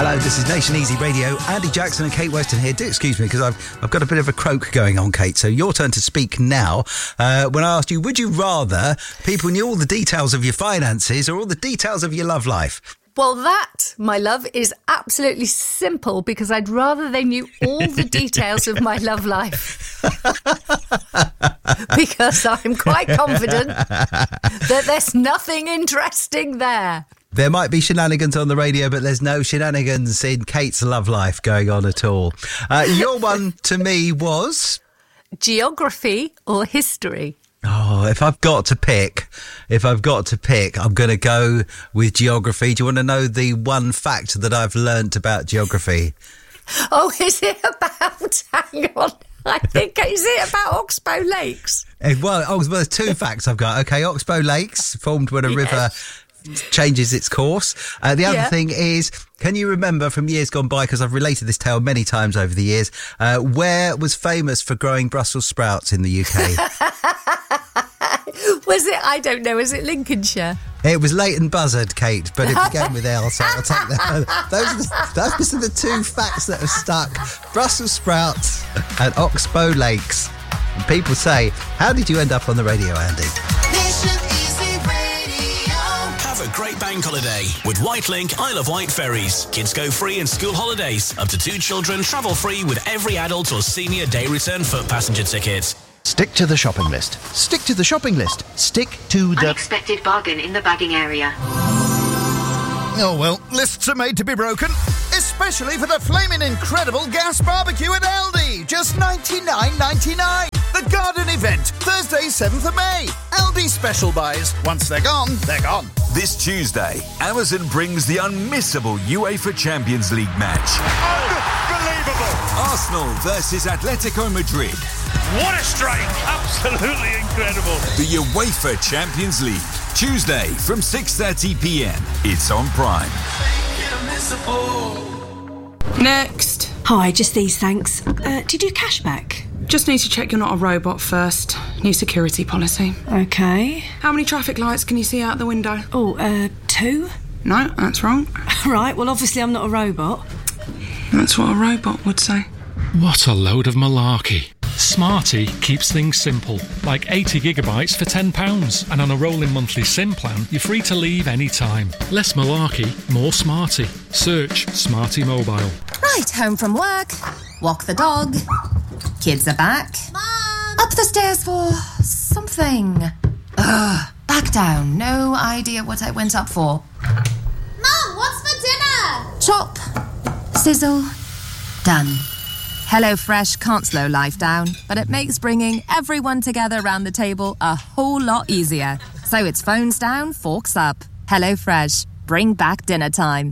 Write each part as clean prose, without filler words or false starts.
Hello, this is Nation Easy Radio. Andy Jackson and Kate Weston here. Do excuse me because I've got a bit of a croak going on, Kate. So your turn to speak now. When I asked you, would you rather people knew all the details of your finances or all the details of your love life? Well, that, my love, is absolutely simple because I'd rather they knew all the details of my love life. Because I'm quite confident that there's nothing interesting there. There might be shenanigans on the radio, but there's no shenanigans in Kate's love life going on at all. Your one to me was... Geography or history? Oh, if I've got to pick, I'm going to go with geography. Do you want to know the one fact that I've learnt about geography? Oh, is it about... Hang on. I think, is it about Oxbow Lakes? Well, there's two facts I've got. Okay, Oxbow Lakes, formed when a river changes its course. The other thing is, can you remember from years gone by, because I've related this tale many times over the years, where was famous for growing Brussels sprouts in the UK? Was it, I don't know, is it Lincolnshire? It was Leighton Buzzard, Kate, but it began with L, so I'll take that. Those are the two facts that have stuck. Brussels sprouts and Oxbow Lakes. And people say, how did you end up on the radio, Andy? Have a great bank holiday with Whitelink Isle of Wight ferries. Kids go free in school holidays. Up to 2 children travel free with every adult or senior day return foot passenger ticket. Stick to the shopping list. Stick to the shopping list. Stick to the... Unexpected bargain in the bagging area. Oh, well, lists are made to be broken. Especially for the flaming incredible gas barbecue at Aldi. Just $99.99. The garden event, Thursday, 7th of May. Aldi special buys. Once they're gone, they're gone. This Tuesday, Amazon brings the unmissable UEFA Champions League match. Unbelievable! Arsenal versus Atletico Madrid. What a strike! Absolutely incredible. The UEFA Champions League. Tuesday from 6:30pm. It's on Prime. Next. Hi, just these, thanks. Do you do cashback? Just need to check you're not a robot first. New security policy. Okay. How many traffic lights can you see out the window? 2? No, that's wrong. Right, well, obviously I'm not a robot. That's what a robot would say. What a load of malarkey. Smarty keeps things simple, like 80 gigabytes for £10. And on a rolling monthly SIM plan, you're free to leave any time. Less malarkey, more Smarty. Search Smarty Mobile. Right, home from work, walk the dog, kids are back. Mom! Up the stairs for something. Back down, no idea what I went up for. Mom, what's for dinner? Chop, sizzle, done. HelloFresh can't slow life down, but it makes bringing everyone together around the table a whole lot easier. So it's phones down, forks up. HelloFresh, bring back dinner time.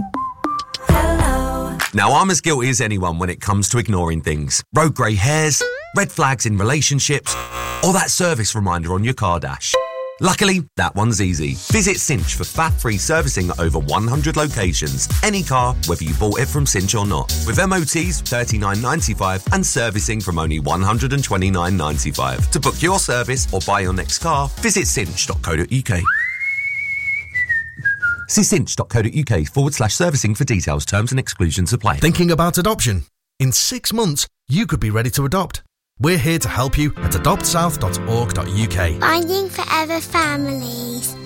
Now, I'm as guilty as anyone when it comes to ignoring things. Road grey hairs, red flags in relationships, or that service reminder on your car dash. Luckily, that one's easy. Visit Cinch for faff-free servicing at over 100 locations. Any car, whether you bought it from Cinch or not. With MOTs $39.95 and servicing from only $129.95. To book your service or buy your next car, visit cinch.co.uk. See cinch.co.uk/servicing for details, terms and exclusions apply. Thinking about adoption? In 6 months, you could be ready to adopt. We're here to help you at adoptsouth.org.uk. Finding Forever Families.